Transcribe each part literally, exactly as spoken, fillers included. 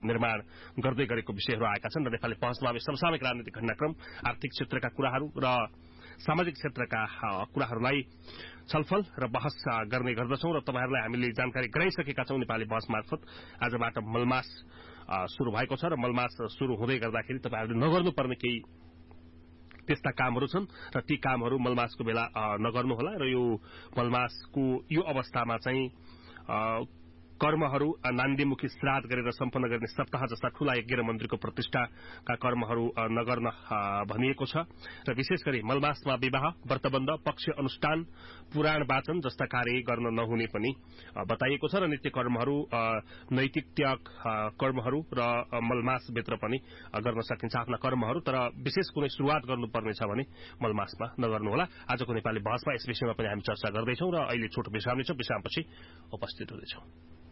निर्माण गर्दै गरेको विषयहरू आएका छन् र नेपाली पहलमा समसामयिक राजनीतिक घटनाक्रम, आर्थिक क्षेत्रका कुराहरू र सामाजिक क्षेत्रका कुराहरूलाई छलफल र बहस गर्ने गर्दछौं र तपाईहरुलाई हामीले जानकारी गराइसकेका छौं। नेपाली बहस मार्फत आजबाट मलमास शुरू भएको छ र मलमास शुरू हुँदै गर्दाखेरि तपाईहरुले नगर्नुपर्ने केही त्यस्ता कामहरू छन् र ती कामहरू मलमासको बेला नगर्नु होला र यो मलमासको यो अवस्थामा चाहिँ कर्महरू नान्दीमुखी श्राद्ध गरेर सम्पन्न गर्ने सप्ताह जस्ता ठूला यज्ञ र मन्त्रीको प्रतिष्ठाका कर्महरू नगर्न भनिएको छ र विशेष गरी मलमासमा विवाह, व्रतबन्ध, पक्ष अनुष्ठान, पुराण वाचन जस्ता कार्य गर्न नहुने पनि बताइएको छ र नित्य कर्महरू, नैतिक त्याग कर्महरू र मलमासभित्र पनि गर्न सकिन्छ आफ्ना कर्महरू, तर विशेष कुनै शुरूआत गर्नुपर्ने छ भने मलमासमा नगर्नुहोला। आजको नेपाली बहसमा यस विषयमा पनि हामी चर्चा गर्दैछौं र अहिले छोटो विश्राम लिन्छौं। विश्रामपछि उपस्थित हुनेछौं।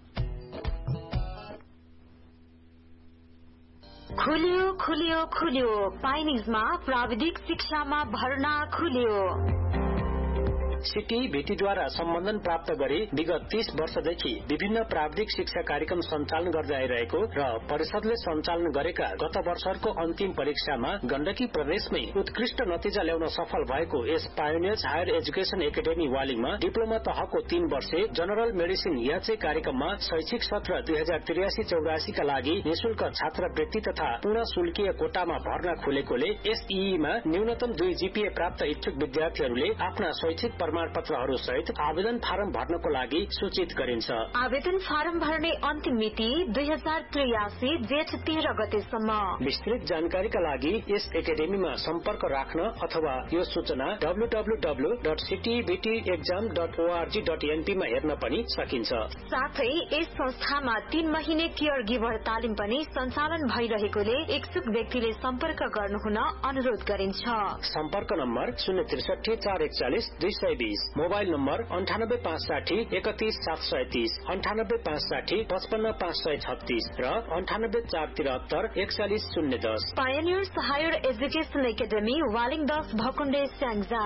खुलियो खुलियो खुलियो पाइनिजमा प्राविधिक शिक्षामा भर्ना खुलियो। सिटी भेटीद्वारा सम्बन्धन प्राप्त गरी विगत तीस वर्षदेखि विभिन्न प्राविधिक शिक्षा कार्यक्रम सञ्चालन गर्दै आइरहेको र परिषदले सञ्चालन गरेका गत वर्षको अन्तिम परीक्षामा गण्डकी प्रदेशमै उत्कृष्ट नतिजा ल्याउन सफल भएको यस pioneers higher education academy वालिङमा diploma तहको तीन वर्षे जनरल मेडिसिन याचे कार्यक्रममा शैक्षिक सत्र दुई हजार त्रियासी चौरासी का लागि निशुल्क छात्रवृत्ति तथा पूर्ण शुल्कीय कोटामा भर्ना खुलेकोले एसईईमा न्यूनतम दुई जीपीए प्राप्त इच्छुक विद्यार्थीहरूले आफ्ना शैक्षिक प्रमाणपत्रहरू सहित आवेदन फारम भर्नको लागि सूचित गरिन्छ। आवेदन फारम भर्ने अन्तिम मिति दुई हजार त्रियासी जेठ तेह्र गतेसम्म। विस्तृत जानकारीका लागि यस एकाडेमीमा सम्पर्क राख्न अथवा यो सूचना W W W dot सिटीबीटी exam dot ORG dot NP मा हेर्न पनि सकिन्छ। साथै यस संस्थामा तीन महिने केयर गिभर तालिम पनि सञ्चालन भइरहेकोले इच्छुक व्यक्तिले सम्पर्क गर्नुहुन अनुरोध गरिन्छ। सम्पर्क नम्बर शून्य त्रिसठी चार एकचालिस दुई सय बीस, मोबाइल नम्बर अन्ठानब्बे पाँच साठी एकतीस सात सय तीस, अन्ठानब्बे पाँच साठी पचपन्न पाँच सय छत्तीस र अन्ठानब्बे चार त्रिहत्तर एकचालिस शून्य दस। Pioneers higher education academy Waling दस भकुण्डे Syangja.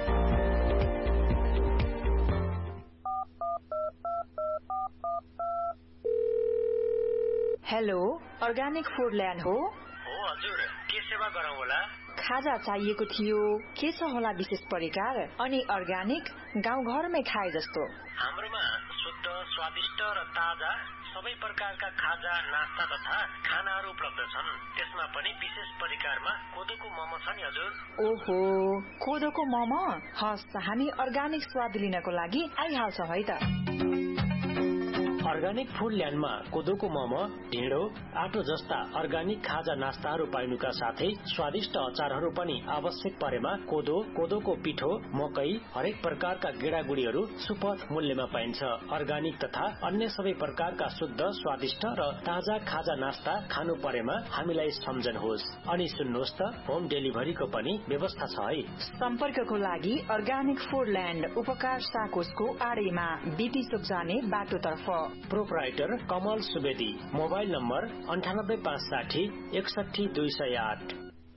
Hello, organic food land हो? हो हजुर, के सेवा गरौँ होला? खाजा चाहिएको थियो, के छ होला विशेष परिकार? अनि अर्ग्यानिक गाउँघरमै खाए जस्तो। हाम्रोमा शुद्ध, स्वादिष्ट र ताजा सबै प्रकारका खाजा, नास्ता तथा खानाहरू उपलब्ध छन्। त्यसमा पनि विशेष परिकारमा कोदोको मोमो छ नि हजुर। ओहो, कोदोको मोमो? हस्, हामी अर्ग्यानिक स्वाद लिनको लागि आइहाल्छौँ है त। अर्ग्यानिक फूड ल्यान्डमा कोदोको मोमो, ढिँडो, आटो जस्ता अर्ग्यानिक खाजा नास्ताहरू पाइनुका साथै स्वादिष्ट अचारहरू पनि आवश्यक परेमा कोदो, कोदोको पिठो, मकै, हरेक प्रकारका गेडागुडीहरू सुपथ मूल्यमा पाइन्छ। अर्ग्यानिक तथा अन्य सबै प्रकारका शुद्ध, स्वादिष्ट र ताजा खाजा नास्ता खानु परेमा हामीलाई सम्झनुहोस्। अनि सुन्नुहोस् त, होम डेलिभरीको पनि व्यवस्था छ है। सम्पर्कको लागि अर्ग्यानिक फूड ल्यान्ड उपकार साकोसको आडैमा बीटी चोक जाने बाटोतर्फ। प्रोपराइटर कमल सुवेदी, मोबाइल नम्बर अन्ठानब्बे पाँच साठी एकसठी दुई सय आठ।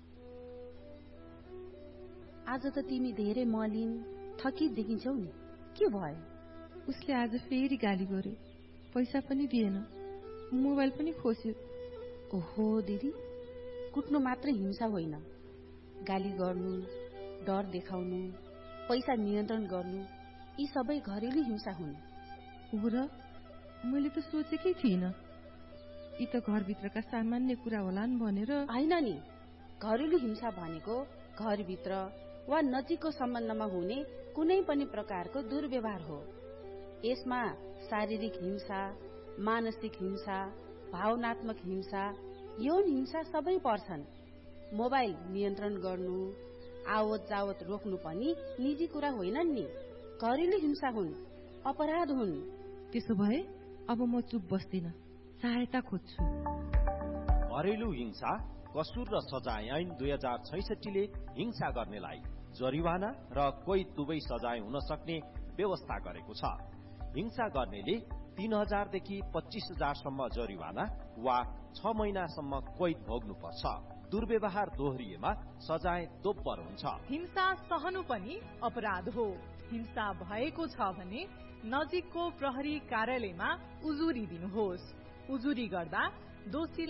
आज त तिमी धेरै मलिन थकित देखिन्छौ नि, के भयो? उसले आज फेरि गाली गर्यो, पैसा पनि दिएन, मोबाइल पनि खोस्यो। ओहो दिदी, कुट्नु मात्रै हिंसा होइन, गाली गर्नु, डर देखाउनु, पैसा नियन्त्रण गर्नु, यी सबै घरेलु हिंसा हुन्। हो र, मैले त सोचेकै थिइनँ, यी त घरभित्रका सामान्य कुरा होलान् भनेर। होइन नि, घरेलु हिंसा भनेको घरभित्र वा नजिकको सम्बन्धमा हुने कुनै पनि प्रकारको दुर्व्यवहार हो। यसमा शारीरिक हिंसा, मानसिक हिंसा, भावनात्मक हिंसा, यौन हिंसा सबै पर्छन्। मोबाइल नियन्त्रण गर्नु, आवत जावत रोक्नु पनि निजी कुरा होइनन् नि, घरेलु हिंसा हुन्, अपराध हुन्। त्यसो भए अब म चुप बस्दिन, सहायता खोज्छु। घरेलु हिंसा कसुर र सजाय ऐन दुई हजार छैसठीले हिंसा गर्नेलाई जरिवाना र कोही दुवै सजाय हुन सक्ने व्यवस्था गरेको छ। हिंसा गर्नेले तीन हजारदेखि पच्चीस हजारसम्म जरिवाना वा छ महिनासम्म कैद भोग्नुपर्छ। दुर्व्यवहार दोहोरिएमा सजाय दोब्बर हुन्छ। हिंसा सहनु पनि अपराध हो। हिंसा भएको छ भने नजिकको प्रहरी कार्यालयमा उजुरी दिनुहोस्। उजुरी गर्दा दोषी